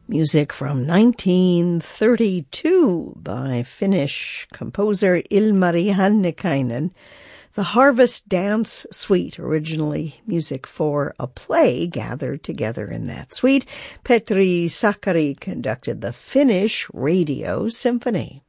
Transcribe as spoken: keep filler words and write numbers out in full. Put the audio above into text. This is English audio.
Music from nineteen thirty-two by Finnish composer Ilmari Hannikainen. The Harvest Dance Suite, originally music for a play gathered together in that suite. Petri Sakari conducted the Finnish Radio Symphony.